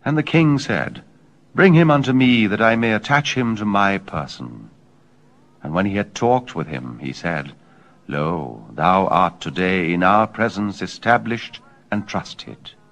And the king said, Bring him unto me, that I may attach him to my person. And when he had talked with him, he said, Lo, thou art today in our presence established and trusted.